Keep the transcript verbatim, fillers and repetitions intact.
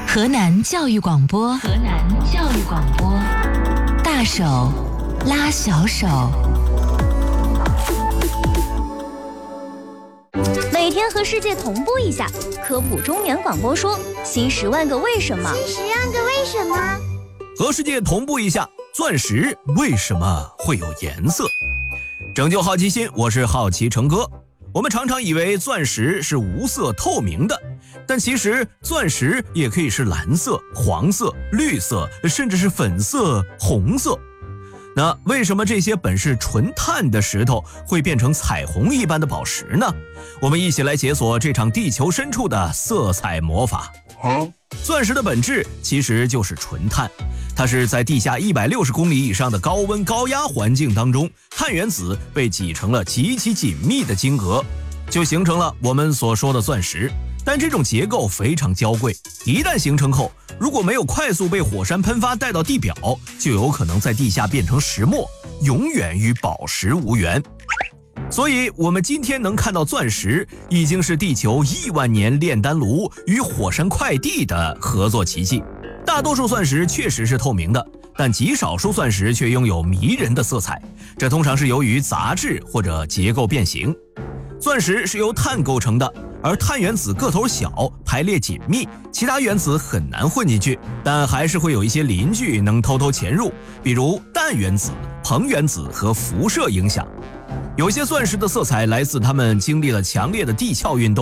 河南教育广播，河南教育广播，大手拉小手。 每天和世界同步一下，科普中原广播说新十万个为什么， 新十万个为什么。 和世界同步一下，钻石为什么会有颜色？拯救好奇心，我是好奇成哥。我们常常以为钻石是无色透明的，但其实钻石也可以是蓝色、黄色、绿色，甚至是粉色、红色。那为什么这些本是纯碳的石头会变成彩虹一般的宝石呢？我们一起来解锁这场地球深处的色彩魔法。 啊、 钻石的本质其实就是纯碳，它是在地下一百六十公里以上的高温高压环境当中，碳原子被挤成了极其紧密的晶格，就形成了我们所说的钻石。但这种结构非常娇贵，一旦形成后，如果没有快速被火山喷发带到地表，就有可能在地下变成石墨，永远与宝石无缘。所以我们今天能看到钻石，已经是地球亿万年炼丹炉与火山快递的合作奇迹。大多数钻石确实是透明的，但极少数钻石却拥有迷人的色彩，这通常是由于杂质或者结构变形。钻石是由碳构成的，而碳原子个头小，排列紧密，其他原子很难混进去，但还是会有一些邻居能偷偷潜入，比如氮原子、硼原子和辐射影响。有些钻石的色彩来自它们经历了强烈的地壳运动，